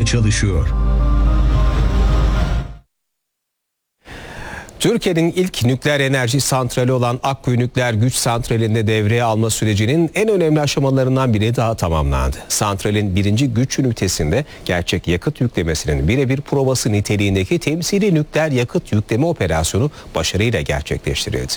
çalışıyor. Türkiye'nin ilk nükleer enerji santrali olan Akkuyu Nükleer Güç Santrali'nde devreye alma sürecinin en önemli aşamalarından biri daha tamamlandı. Santralin 1. güç ünitesinde gerçek yakıt yüklemesinin birebir provası niteliğindeki temsili nükleer yakıt yükleme operasyonu başarıyla gerçekleştirildi.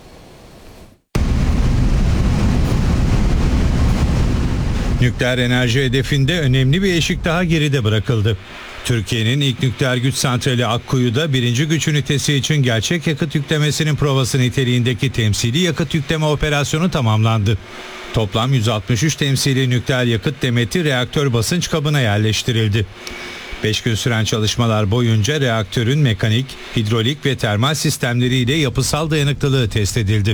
Nükleer enerji hedefinde önemli bir eşik daha geride bırakıldı. Türkiye'nin ilk nükleer güç santrali Akkuyu'da 1. güç ünitesi için gerçek yakıt yüklemesinin provası niteliğindeki temsili yakıt yükleme operasyonu tamamlandı. Toplam 163 temsili nükleer yakıt demeti reaktör basınç kabına yerleştirildi. 5 gün süren çalışmalar boyunca reaktörün mekanik, hidrolik ve termal sistemleriyle yapısal dayanıklılığı test edildi.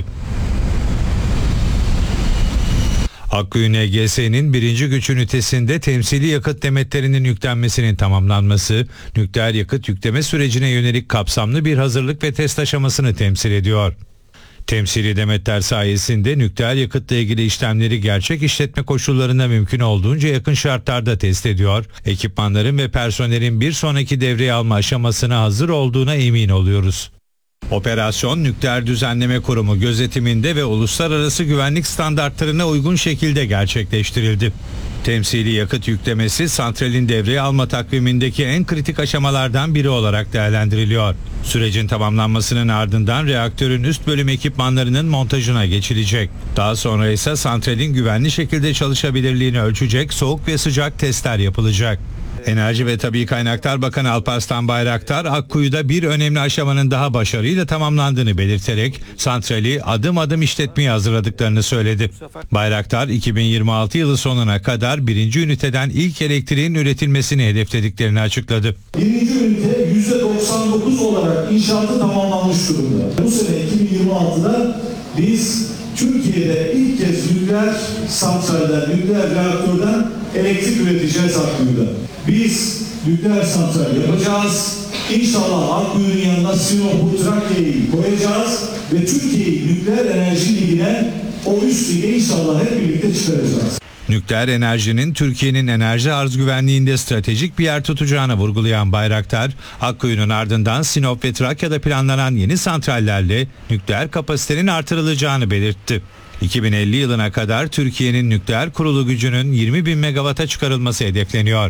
Akkuyu NGS'nin 1. güç ünitesinde temsili yakıt demetlerinin yüklenmesinin tamamlanması, nükleer yakıt yükleme sürecine yönelik kapsamlı bir hazırlık ve test aşamasını temsil ediyor. Temsili demetler sayesinde nükleer yakıtla ilgili işlemleri gerçek işletme koşullarında mümkün olduğunca yakın şartlarda test ediyor, ekipmanların ve personelin bir sonraki devreye alma aşamasına hazır olduğuna emin oluyoruz. Operasyon Nükleer Düzenleme Kurumu gözetiminde ve uluslararası güvenlik standartlarına uygun şekilde gerçekleştirildi. Temsili yakıt yüklemesi santralin devreye alma takvimindeki en kritik aşamalardan biri olarak değerlendiriliyor. Sürecin tamamlanmasının ardından reaktörün üst bölüm ekipmanlarının montajına geçilecek. Daha sonra ise santralin güvenli şekilde çalışabilirliğini ölçecek soğuk ve sıcak testler yapılacak. Enerji ve Tabii Kaynaklar Bakanı Alparslan Bayraktar, Akkuyu'da bir önemli aşamanın daha başarıyla tamamlandığını belirterek santrali adım adım işletmeye hazırladıklarını söyledi. Bayraktar, 2026 yılı sonuna kadar 1. üniteden ilk elektriğin üretilmesini hedeflediklerini açıkladı. 1. ünite %99 olarak inşaatı tamamlanmış durumda. Bu sene 2026'da biz Türkiye'de ilk kez nükleer santralden, nükleer reaktörden elektrik üreteceğiz Akkuyu'da. Biz nükleer santral yapacağız. İnşallah Akkuyu'nun yanına Sinop'u, Trakya'yı koyacağız ve Türkiye'yi nükleer enerji ligine, o üst lige inşallah hep birlikte çıkaracağız. Nükleer enerjinin Türkiye'nin enerji arz güvenliğinde stratejik bir yer tutacağını vurgulayan Bayraktar, Akkuyu'nun ardından Sinop ve Trakya'da planlanan yeni santrallerle nükleer kapasitenin artırılacağını belirtti. 2050 yılına kadar Türkiye'nin nükleer kurulu gücünün 20.000 megawata çıkarılması hedefleniyor.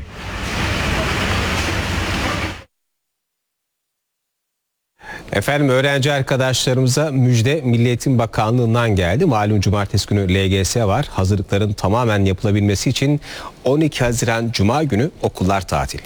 Efendim, öğrenci arkadaşlarımıza müjde Milli Eğitim Bakanlığı'ndan geldi. Malum cumartesi günü LGS var. Hazırlıkların tamamen yapılabilmesi için 12 Haziran Cuma günü okullar tatil.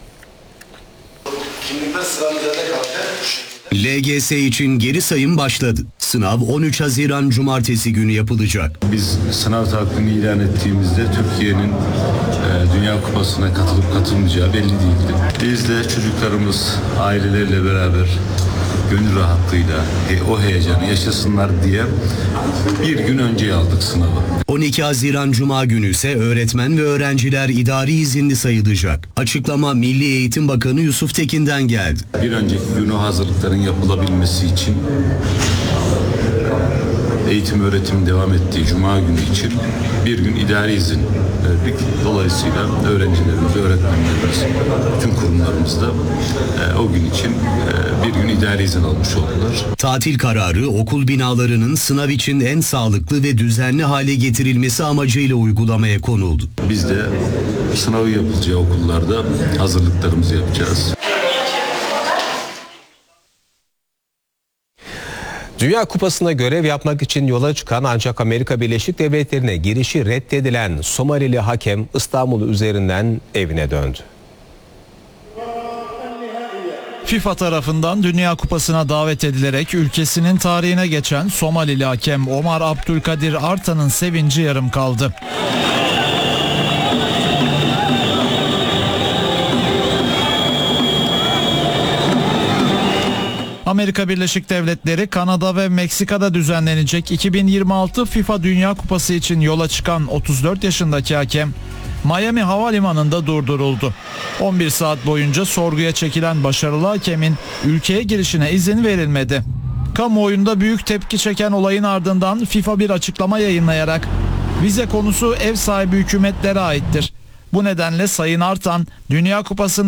LGS için geri sayım başladı. Sınav 13 Haziran Cumartesi günü yapılacak. Biz sınav takvimi ilan ettiğimizde Türkiye'nin Dünya Kupası'na katılıp katılmayacağı belli değildi. Biz de çocuklarımız ailelerle beraber gönül rahatlığıyla o heyecanı yaşasınlar diye bir gün önce aldık sınavı. 12 Haziran Cuma günü ise öğretmen ve öğrenciler idari izinli sayılacak. Açıklama Milli Eğitim Bakanı Yusuf Tekin'den geldi. Bir önceki gün o hazırlıkların yapılabilmesi için eğitim öğretim devam ettiği Cuma günü için bir gün idari izin verdik. Dolayısıyla öğrencilerimiz, öğretmenlerimiz, tüm kurumlarımızda o gün için bir gün idari izin almış oldular. Tatil kararı okul binalarının sınav için en sağlıklı ve düzenli hale getirilmesi amacıyla uygulamaya konuldu. Biz de sınavı yapılacağı okullarda hazırlıklarımızı yapacağız. Dünya Kupası'na görev yapmak için yola çıkan ancak Amerika Birleşik Devletleri'ne girişi reddedilen Somalili hakem İstanbul üzerinden evine döndü. FIFA tarafından Dünya Kupası'na davet edilerek ülkesinin tarihine geçen Somalili hakem Omar Abdülkadir Artan'ın sevinci yarım kaldı. Amerika Birleşik Devletleri, Kanada ve Meksika'da düzenlenecek 2026 FIFA Dünya Kupası için yola çıkan 34 yaşındaki hakem Miami Havalimanı'nda durduruldu. 11 saat boyunca sorguya çekilen başarılı hakemin ülkeye girişine izin verilmedi. Kamuoyunda büyük tepki çeken olayın ardından FIFA bir açıklama yayınlayarak vize konusu ev sahibi hükümetlere aittir. Bu nedenle Sayın Artan Dünya Kupası'nda